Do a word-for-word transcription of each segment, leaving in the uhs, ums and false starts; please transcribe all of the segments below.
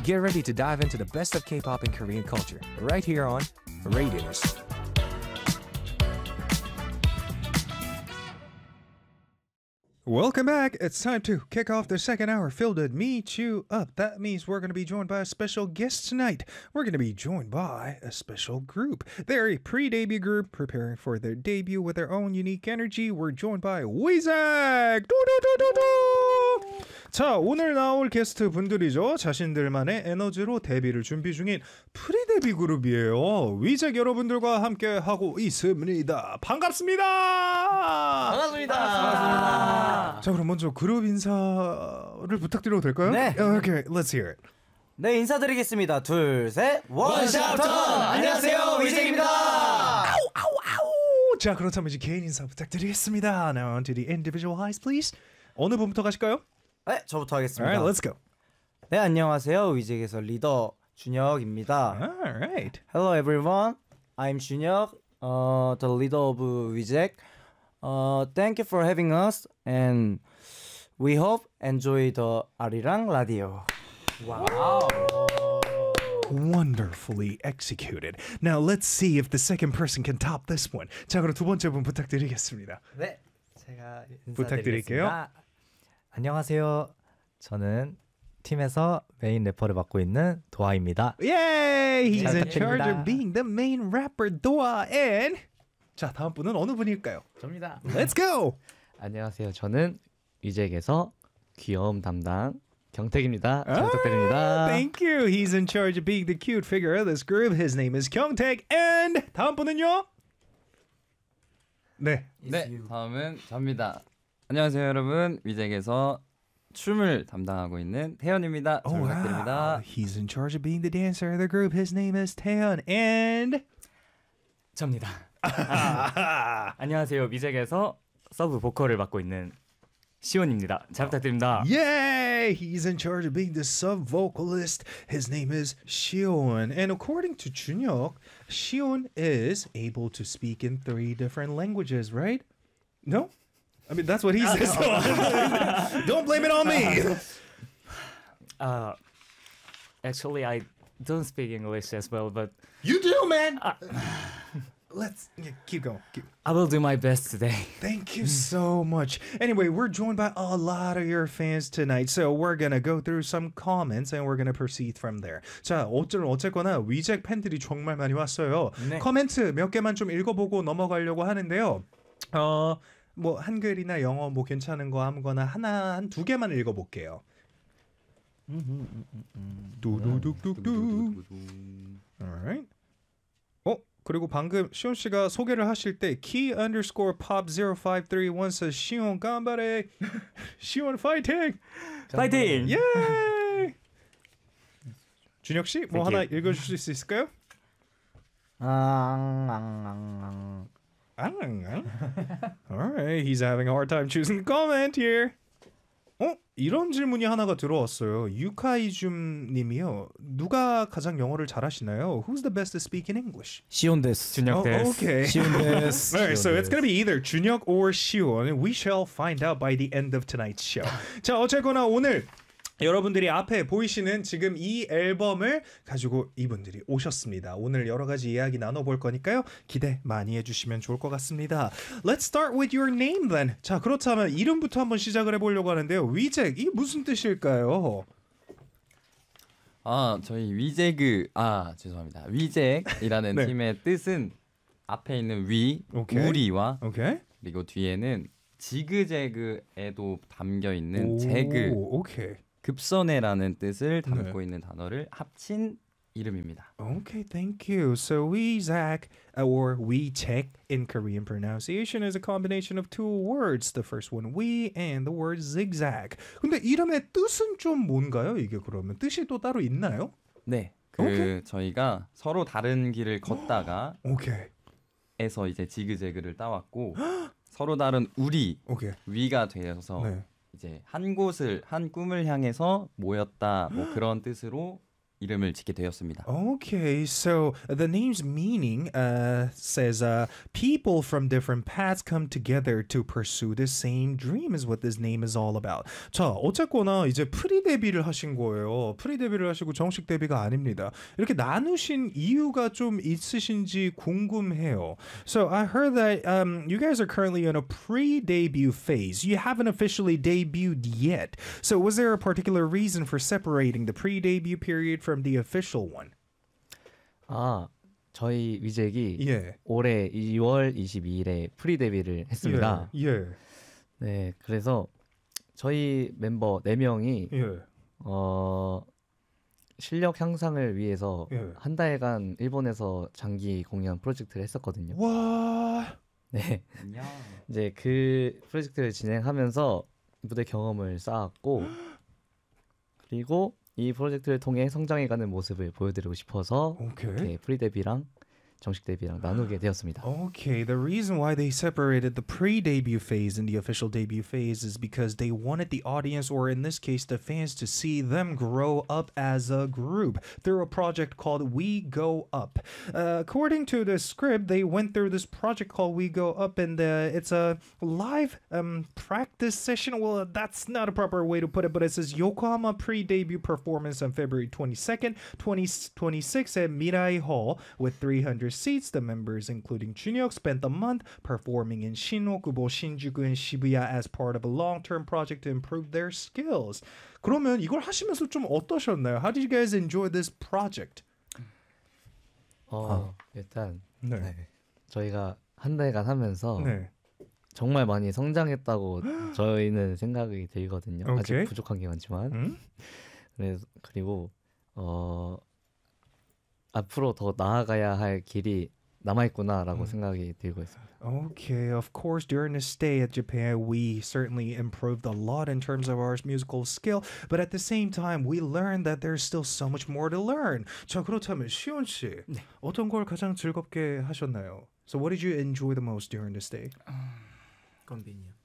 Get ready to dive into the best of K-pop and Korean culture, right here on Raiders. Welcome back. It's time to kick off the second hour filled with Meet You Up. That means we're going to be joined by a special guest tonight. We're going to be joined by a special group. They're a pre-debut group preparing for their debut with their own unique energy. We're joined by 위잭! 도도도도도! 자, 오늘 나올 게스트 분들이죠. 자신들만의 에너지로 데뷔를 준비 중인 프리데뷔 그룹이에요. 위잭 여러분들과 함께 하고 있습니다. 반갑습니다. 반갑습니다. 반갑습니다. 자, 그럼 먼저 그룹 인사를 부탁드려도 될까요? 네. Okay, let's hear it. 네, 인사드리겠습니다. 둘, 셋. 원샷 턴! 안녕하세요, 위잭입니다. 아우, 아우, 아우. 자, 그렇다면 이제 개인 인사 부탁드리겠습니다. Now on to the individual highs, please. 어느 분부터 가실까요? 네, 저부터 하겠습니다. Alright, let's go. 네, 안녕하세요. 위잭에서 리더 준혁입니다. Alright. Hello everyone. I'm 준혁, uh, the leader of 위잭. Uh, thank you for having us and we hope enjoy the 아리랑 라디오. Wow. Wonderfully executed. Now let's see if the second person can top this one. 자, 그럼 두 번째 분 부탁드리겠습니다. 네, 제가 부탁드릴게요. 인사드리겠습니다. 안녕하세요. 저는 팀에서 메인 래퍼를 맡고 있는 도아입니다. Yay! He's 잘 in charge of 부탁드립니다. being the main rapper, Doa. And 자, 다음 분은 어느 분일까요? 접니다. Let's go. 안녕하세요. 저는 위잭에서 귀여움 담당 경택입니다. 잘 부탁드립니다. Thank you. He's in charge of being the cute figure of this group. His name is Kyungtaek. And 다음 분은요? 네. 네, 다음은 접니다. 안녕하세요, 여러분. 위잭에서 춤을 담당하고 있는 태연입니다. 잘 Oh, 부탁드립니다. wow. He's in charge of being the dancer of the group. His name is Taeyeon. And 접니다. 안녕하세요. 위잭에서 서브 보컬을 맡고 있는 시온입니다. 잘 부탁드립니다. yay! He's in charge of being the sub-vocalist. His name is Shion. And according to Junhyuk, Shion is able to speak in three different languages, right? No? I mean, that's what he says. Don't blame it on me. Uh, actually, I don't speak English as well, but You do, man. Let's yeah, keep going. Keep. I will do my best today. Thank you so much. Anyway, we're joined by a lot of your fans tonight, so we're gonna go through some comments and we're gonna proceed from there. 자, 어쩔 어쨌거나 위잭 팬들이 정말 많이 왔어요. 네. 코멘트 몇 개만 좀 읽어보고 넘어가려고 하는데요. 어, 뭐 한글이나 영어 뭐 괜찮은 거 아무거나 하나 한 두 개만 읽어볼게요. 두두둑둑둑. Alright. 어? 그리고 방금 시온 씨가 소개를 하실 때 key underscore pop zero five three one says 시온 간발에 시온 파이팅! 파이팅! 예! 준혁 씨, 뭐 Thank 하나 you. 읽어주실 수 있을까요? 앙앙앙앙. Alright, he's having a hard time choosing the comment here. 어? 이런 질문이 하나가 들어왔어요. 유카이줌 님이요. 누가 가장 영어를 잘하시나요? Who's the best at speaking English? 시온 데스. 준혁 Oh, 데스. okay. 시온 데스. Alright, so it's gonna be either 준혁 or 시온. We shall find out by the end of tonight's show. 자, 어쨌거나 오늘 여러분들이 앞에 보이시는 지금 이 앨범을 가지고 이분들이 오셨습니다. 오늘 여러 가지 이야기 나눠볼 거니까요. 기대 많이 해주시면 좋을 것 같습니다. Let's start with your name then. 자, 그렇다면 이름부터 한번 시작을 해보려고 하는데요. 위잭, 이 무슨 뜻일까요? 아, 저희 위제그 아, 죄송합니다. 위잭이라는 네. 팀의 뜻은 앞에 있는 위, 오케이. 우리와 오케이. 그리고 뒤에는 지그재그에도 담겨 있는 오, 재그, 오케이. 급선회라는 뜻을 담고 네. 있는 단어를 합친 이름입니다. Okay, thank you. So 위잭 or 위잭 in Korean pronunciation is a combination of two words. The first one we and the word zigzag. 근데 이름의 뜻은 좀 뭔가요? 이게 그러면 뜻이 또 따로 있나요? 네. 그 오케이. 저희가 서로 다른 길을 걷다가 오케이. 에서 이제 지그재그를 따왔고 서로 다른 우리 오케이. 위가 되어서 네. 이제 한 곳을 한 꿈을 향해서 모였다 뭐 그런 뜻으로 이름을 짓게 되었습니다. Okay, so the name's meaning uh, says uh, people from different paths come together to pursue the same dream is what this name is all about. 자, 어쨌거나 이제 프리 데뷔를 하신 거예요. 프리 데뷔를 하시고 정식 데뷔가 아닙니다. 이렇게 나누신 이유가 좀 있으신지 궁금해요. So I heard that um, you guys are currently in a pre-debut phase. You haven't officially debuted yet. So was there a particular reason for separating the pre-debut period from the official one? 아, 저희 위잭이 예. 올해 이월 이십이일에 프리 데뷔를 했습니다. 예. 예. 네, 그래서 저희 멤버 네 명이 예. 어, 실력 향상을 위해서 예. 한 달간 일본에서 장기 공연 프로젝트를 했었거든요. 와. 네, 이제 그 프로젝트를 진행하면서 무대 경험을 쌓았고 그리고 이 프로젝트를 통해 성장해가는 모습을 보여드리고 싶어서 Okay. 이렇게 프리 데뷔랑 정식 데뷔랑 나누게 되었습니다. Okay, the reason why they separated the pre-debut phase and the official debut phase is because they wanted the audience, or in this case the fans, to see them grow up as a group through a project called We Go Up. Uh, according to the script, they went through this project called We Go Up, and uh, it's a live um, practice session. Well, that's not a proper way to put it, but it says Yokohama pre-debut performance on February twenty-second, twenty twenty-six at Mirai Hall with three hundred seats. The members, including Junhyuk, spent the month performing in Shin-Okubo, Shinjuku, and Shibuya as part of a long-term project to improve their skills. 그러면 이걸 하시면서 좀 어떠셨나요? How did you guys enjoy this project? 어, 일단 네. 저희가 한 달간 하면서 네. 정말 많이 성장했다고 저희는 생각이 들거든요. 오케이. 아직 부족한 게 많지만. 음? 그래서 그리고 어, 앞으로 더 나아가야 할 길이 남아있구나라고 생각이 들고 있습니다. Okay, of course, during the stay at Japan, we certainly improved a lot in terms of our musical skill, but at the same time, we learned that there's still so much more to learn. 자, 그렇다면 시온 씨, 네. 어떤 걸 가장 즐겁게 하셨나요? So what did you enjoy the most during the stay? Convenient.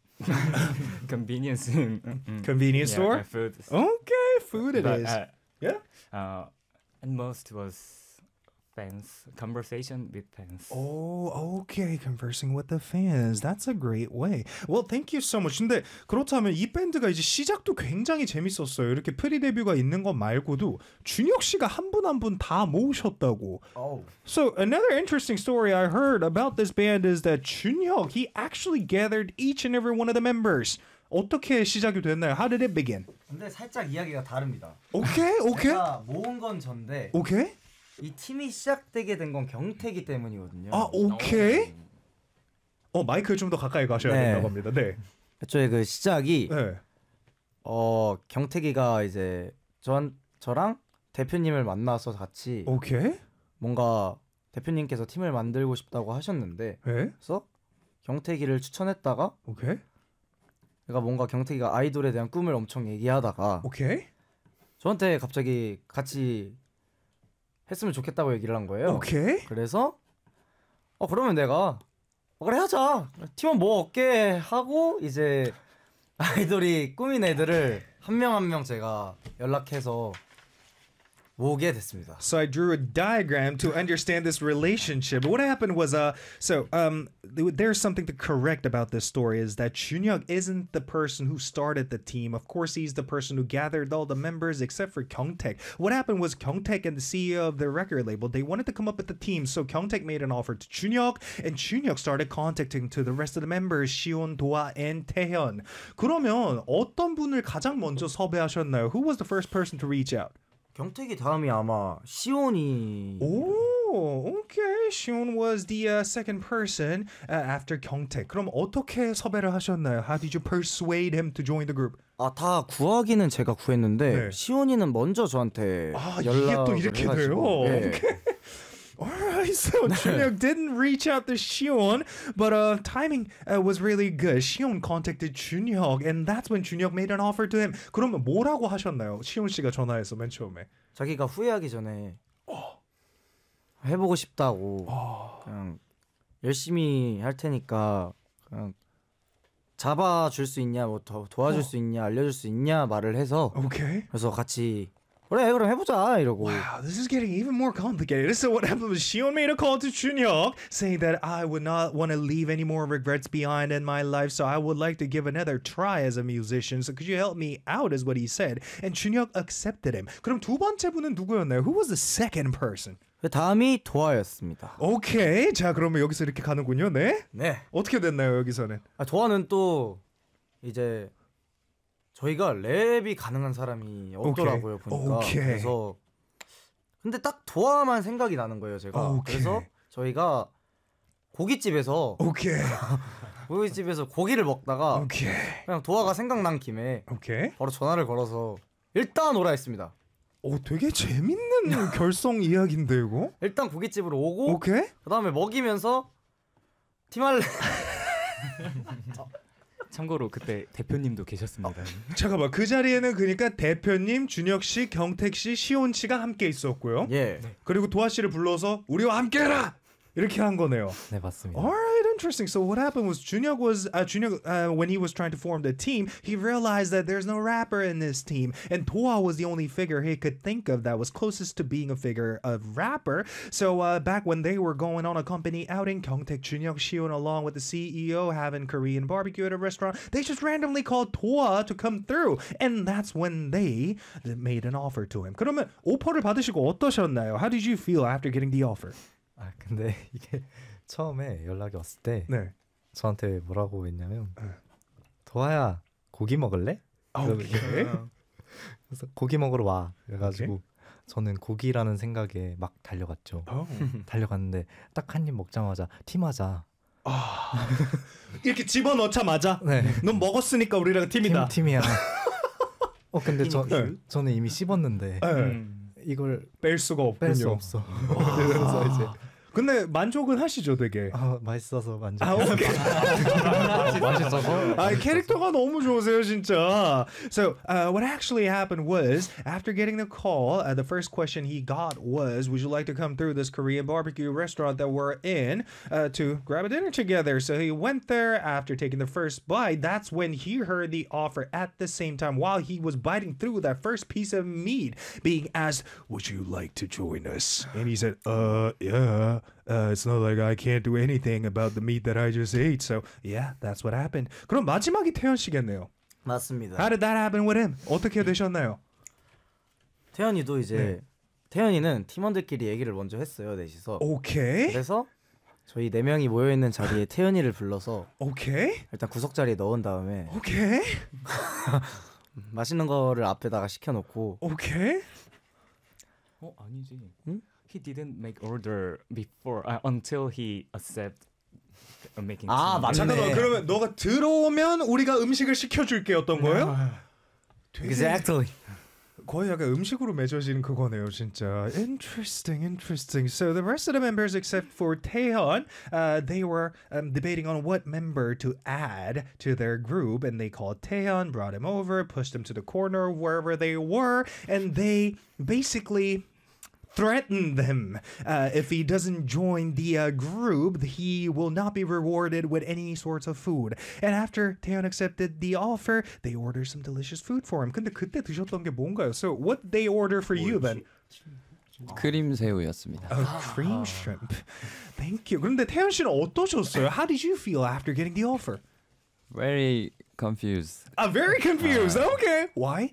Convenience in mm, Convenience yeah, store? uh, food. Okay, food it But, is. uh, Yeah? Uh, and most was fans conversation with fans. Oh, okay. Conversing with the fans. That's a great way. Well, thank you so much. 근데 그렇다면 이 밴드가 이제 시작도 굉장히 재밌었어요. 이렇게 프리 데뷔가 있는 것 말고도 준혁 씨가 한 분 한 분 다 모으셨다고. Oh. So another interesting story I heard about this band is that 준혁, he actually gathered each and every one of the members. 어떻게 시작이 됐나요? How did it begin? 근데 살짝 이야기가 다릅니다. Okay, okay, 제가 모은 건 전데 okay. 이 팀이 시작되게 된 건 경태기 때문이거든요. 아, okay. 어, 마이크 좀 더 가까이 가셔야 네. 된다고 합니다. 네. 애초에 그 시작이 네. 어 경태기가 이제 전 저랑 대표님을 만나서 같이 오케이. 뭔가 대표님께서 팀을 만들고 싶다고 하셨는데 네. 그래서 경태기를 추천했다가 오케이. 내가 뭔가 경태기가 아이돌에 대한 꿈을 엄청 얘기하다가 오케이. 저한테 갑자기 같이 했으면 좋겠다고 얘기를 한 거예요. 오케이. 그래서 어 그러면 내가 어, 그래 하자 팀원 뭐 없게 하고 이제 아이돌이 꾸민 애들을 한 명 한 명 제가 연락해서 모으게 됐습니다. So I drew a diagram to understand this relationship. What happened was, uh, so um, th- there's something to correct about this story is that Junhyuk isn't the person who started the team. Of course, he's the person who gathered all the members except for Kyungtaek. What happened was Kyungtaek and the C E O of the record label, they wanted to come up with the team. So Kyungtaek made an offer to Junhyuk, and Junhyuk started contacting to the rest of the members, Shion, Doa, and Taehyun. 그러면 어떤 분을 가장 먼저 섭외하셨나요? Who was the first person to reach out? 경태기 다음이 아마 시온이 Oh, okay. Shion was the uh, second person uh, after Kyungtaek. 그럼 어떻게 섭외를 하셨나요? How did you persuade him to join the group? 아 다 구하기는 제가 구했는데 네. 시온이는 먼저 저한테 아, 이게 연락을 또 이렇게 돼요. 해가지고 예. Okay. Alright, so Junhyuk didn't reach out to Shion, but uh, timing uh, was really good. Shion contacted Junhyuk, and that's when Junhyuk made an offer to him. 그러면 뭐라고 하셨나요? 시온 씨가 전화해서 맨 처음에. 자기가 후회하기 전에 해보고 싶다고 어. 그냥 열심히 할 테니까 그냥 잡아줄 수 있냐 뭐 더 도와줄 어. 수 있냐 알려줄 수 있냐 말을 해서 Okay. 그래서 같이 그래 그럼 해보자 이러고. Wow, this is getting even more complicated. So what happened was Shion made a call to Chunhyuk saying that I would not want to leave any more regrets behind in my life, so I would like to give another try as a musician. So could you help me out is what he said. And Chunhyuk accepted him. 그럼 두 번째 분은 누구였나요? Who was the second person? 그 다음이 도아였습니다. 오케이. 자, 그러면 여기서 이렇게 가는군요. 네. 네. 어떻게 됐나요, 여기서는? 아, 도아는 또 이제 저희가 랩이 가능한 사람이 없더라고요. 오케이. 보니까. 오케이. 그래서 근데 딱 도아만 생각이 나는 거예요, 제가. 오케이. 그래서 저희가 고깃집에서 오케이. 고깃집에서 고기를 먹다가 오케이. 그냥 도아가 생각난 김에 오케이. 바로 전화를 걸어서 일단 오라 했습니다. 오, 되게 재밌는 결성 이야기인데 이거? 일단 고깃집으로 오고 오케이. 그다음에 먹이면서 팀할래. 참고로 그때 대표님도 계셨습니다. 잠깐만, 그 자리에는 그러니까 대표님, 준혁 씨, 경택 씨, 시온 씨가 함께 있었고요. 예. 그리고 도아 씨를 불러서 우리와 함께해라 이렇게 한 거네요. 네, 맞습니다. Alright, interesting. So what happened was Junhyuk was uh, Junhyuk uh, when he was trying to form the team, he realized that there's no rapper in this team, and Toa was the only figure he could think of that was closest to being a figure of rapper. So uh, back when they were going on a company outing, Kyungtaek, Junhyuk, Shion, along with the C E O, having Korean barbecue at a restaurant, they just randomly called Toa to come through, and that's when they made an offer to him. 그러면 오퍼를 받으시고 어떠셨나요? How did you feel after getting the offer? 아 근데 이게 처음에 연락이 왔을 때 네. 저한테 뭐라고 했냐면 도아야 고기 먹을래? 오케이. 그래서 고기 먹으러 와. 그래가지고 저는 고기라는 생각에 막 달려갔죠. 달려갔는데 딱 한 입 먹자마자 팀하자. 아, 이렇게 집어넣자마자 네. 넌 먹었으니까 우리랑 팀이다. 팀, 팀이야. 어 근데 저 네. 저는 이미 씹었는데 네. 이걸 뺄 수가 없군요. 뺄 수 없어. 그래서 이제 근데 만족은 하시죠, 되게. 아, 맛있어서 만족. 아, 오케이. 맛있어서. 아, 캐릭터가 너무 좋으세요, 진짜. So, uh, what actually happened was, after getting the call, uh, the first question he got was, would you like to come through this Korean barbecue restaurant that we're in uh, to grab a dinner together? So he went there after taking the first bite. That's when he heard the offer at the same time while he was biting through that first piece of meat, being asked, would you like to join us? And he said, uh, yeah. Uh, it's not like I can't do anything about the meat that I just ate. So yeah, that's what happened. 그럼 마지막이 태연 씨겠네요. 맞습니다. How did that happen with him? 어떻게 되셨나요? 태연이도 이제 네. 태연이는 팀원들끼리 얘기를 먼저 했어요, 넷이서. 오케이. 그래서 저희 네 명이 모여 있는 자리에 태연이를 불러서 오케이. 일단 구석 자리에 넣은 다음에 오케이. 맛있는 거를 앞에다가 시켜놓고. 오케이. 어 아니지. 응? He didn't make order before uh, until he accept uh, making. 아, tea. 맞네. 잠깐만, 그러면 너가 들어오면 우리가 음식을 시켜줄게 어떤 거예요? 되게 Exactly. 거의 약간 음식으로 맺어진 그거네요, 진짜. Interesting, interesting. So the rest of the members, except for Taehyun, uh, they were um, debating on what member to add to their group, and they called Taehyun, brought him over, pushed him to the corner wherever they were, and they basically threatened him. Uh, if he doesn't join the uh, group, he will not be rewarded with any sorts of food. And after Taehyun accepted the offer, they ordered some delicious food for him. 근데 그때 드셨던 게 뭔가요? So what did they order for you then? 크림 새우였습니다. A cream shrimp. Thank you. 그런데 태연 씨는 어떠셨어요? How did you feel after getting the offer? Very confused. I'm very confused. Okay. Why?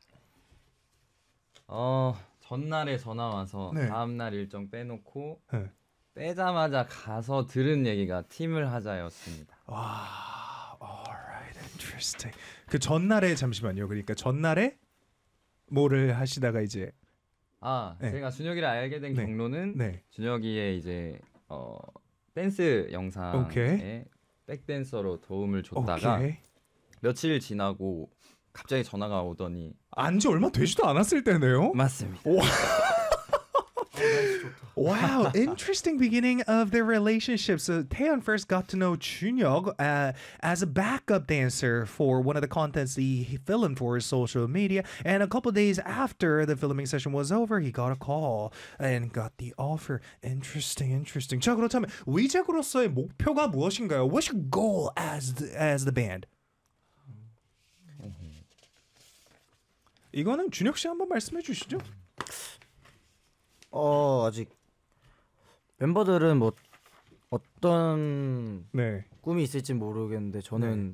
어 전날에 전화 와서 네. 다음 날 일정 빼놓고 네. 빼자마자 가서 들은 얘기가 팀을 하자였습니다. 와, alright, interesting. 그 전날에 잠시만요. 그러니까 전날에 뭐를 하시다가 이제 아 네. 제가 준혁이를 알게 된 네. 경로는 네. 준혁이의 이제 어 댄스 영상에 오케이. 백댄서로 도움을 줬다가 오케이. 며칠 지나고 갑자기 전화가 오더니 안지 얼마 되지도 않았을 때네요. 맞습니다. Wow, interesting beginning of their relationship. So Taeyeon first got to know Chunhyuk uh, as a backup dancer for one of the contents he filmed for his social media. And a couple days after the filming session was over, he got a call and got the offer. Interesting, interesting. 자, 그렇다면 위잭으로서의 목표가 무엇인가요? What's your goal as the, as the band? 이거는 준혁 씨 한번 말씀해 주시죠. 어 아직 멤버들은 뭐 어떤 네. 꿈이 있을지 모르겠는데 저는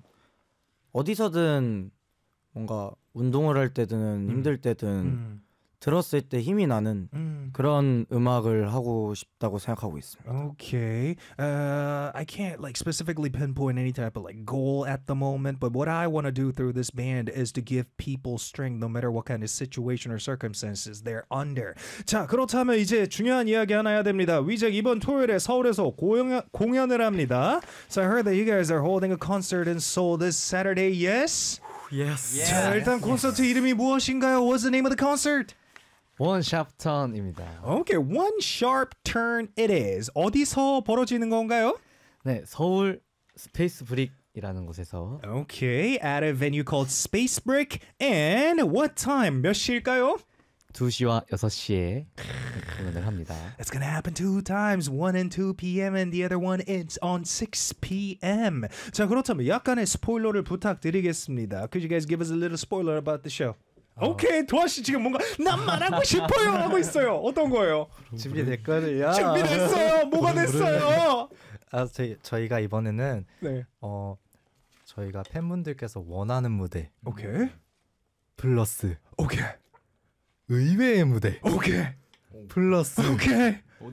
어디서든 뭔가 운동을 할 때든 힘들 때든 음. 들었을 때 힘이 나는 음. 그런 음악을 하고 싶다고 생각하고 있습니다. Okay. Uh, I can't like specifically pinpoint any type of like goal at the moment, but what I want to do through this band is to give people strength no matter what kind of situation or circumstances they're under. 자, 그렇다면 이제 중요한 이야기 하나 해야 됩니다. 위잭 이번 토요일에 서울에서 공연, 공연을 합니다. So I heard that you guys are holding a concert in Seoul this Saturday. Yes? Yes. 자, 일단 콘서트 이름이 무엇인가요? What's the name of the concert? 원 샵턴입니다. Okay, One Sharp Turn it is. 어디서 벌어지는 건가요? 네, 서울 스페이스 브릭이라는 곳에서 Okay, at a venue called Space Brick. And what time? 몇 시일까요? 두 시와 여섯 시에 공연을 합니다. It's gonna happen two times, one and two p.m. and the other one is on six p.m. 자, 그렇다면 약간의 스포일러를 부탁드리겠습니다. Could you guys give us a little spoiler about the show? 오케이, 도아 씨 지금 뭔가 난 말하고 싶어요 하고 있어요. 어떤 거예요? 준비됐거든요. 준비됐어요. 뭐가 됐어요? 아, 저희 저희가 이번에는 네. 어 저희가 팬분들께서 원하는 무대 오케이. 플러스 오케이. 의외의 무대 오케이. 플러스 오케이.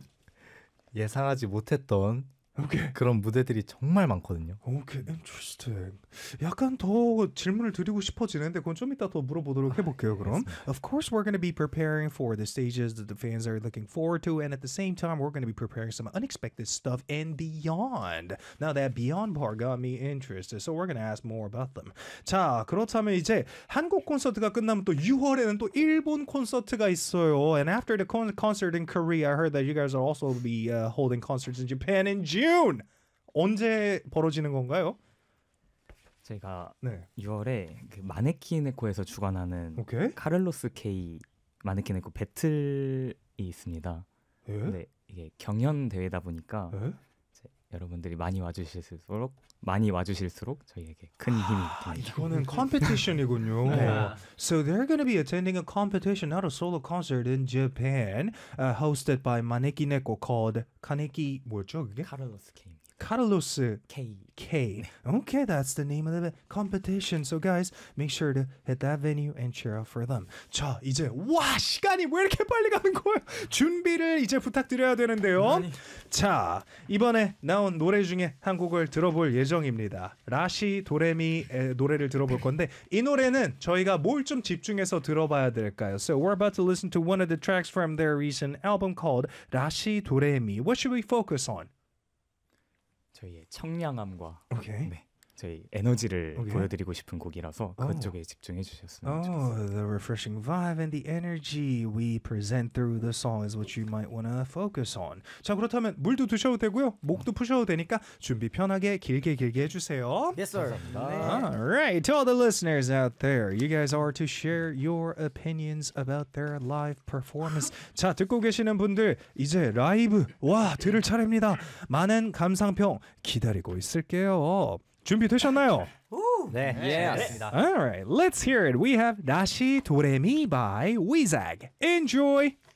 예상하지 못했던 오케이. 그런 무대들이 정말 많거든요. 오케이, interesting. 약간 더 질문을 드리고 싶어지는데 그건 좀 이따 더 물어보도록 해볼게요. 그럼. Of course, we're going to be preparing for the stages that the fans are looking forward to, and at the same time, we're going to be preparing some unexpected stuff and beyond. Now that beyond part got me interested, so we're going to ask more about them. 자, 그렇다면 이제 한국 콘서트가 끝나면 또 유월에는 또 일본 콘서트가 있어요. And after the con- concert in Korea, I heard that you guys will also be uh, holding concerts in Japan in June. 언제 벌어지는 건가요? 저희가 네. 유월에 그 마네키네코에서 주관하는 오케이. 카를로스 K 마네키네코 배틀이 있습니다. 예? 근데 이게 경연 대회다 보니까 예? 이제 여러분들이 많이 와주실수록 많이 와주실수록 저희에게 큰 힘이 아, 됩니다. 이거는 컴피티션이군요. 네. So they're going to be attending a competition, not a solo concert in Japan, uh, hosted by Maneki Neko called Kaneki 뭐였죠 그게? 카를로스 K Carlos K K. Okay, that's the name of the competition. So guys, make sure to hit that venue and cheer out for them. 자, 이제 와 시간이 왜 이렇게 빨리 가는 거예요? 준비를 이제 부탁드려야 되는데요. 자, 이번에 나온 노래 중에 한 곡을 들어볼 예정입니다. 라시 도레미의 노래를 들어볼 건데 이 노래는 저희가 뭘 좀 집중해서 들어봐야 될까요? So we're about to listen to one of the tracks from their recent album called 라시 도레미. What should we focus on? 저희의 청량함과 Okay. 네, 저희 에너지를 오케이. 보여드리고 싶은 곡이라서 오. 그쪽에 집중해 주셨으면 좋겠습니다. Oh, the refreshing vibe and the energy we present through the song is what you might want to focus on. 자, 그렇다면 물도 드셔도 되고요. 목도 푸셔도 되니까 준비 편하게 길게 길게 해주세요. Yes sir. All right, to all the listeners out there, you guys are to share your opinions about their live performance. 자, 듣고 계시는 분들 이제 라이브 와 들을 차례입니다. 많은 감상평 기다리고 있을게요. 준비되셨나요? 네, 예. 알겠습니다. All right, let's hear it. We have Dashi Doremi by Wizag. Enjoy.